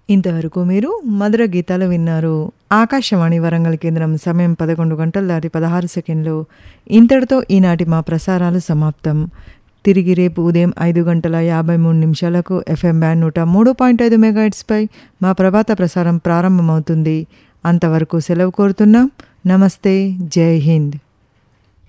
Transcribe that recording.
ఇంతవరకు మీరు మధుర గీతాలు విన్నారు. ఆకాశవాణి వరంగల్ కేంద్రం సమయం 11 గంటలు దాటి 16 సెకండ్లు. ఇంతటితో ఈనాటి మా ప్రసారాలు సమాప్తం. తిరిగి రేపు ఉదయం 5:53 FM బ్యాండ్ 103.5 మెగాహెర్ట్జ్పై మా ప్రభాత ప్రసారం ప్రారంభమవుతుంది. అంతవరకు సెలవు కోరుతున్నాం. నమస్తే, జై హింద్.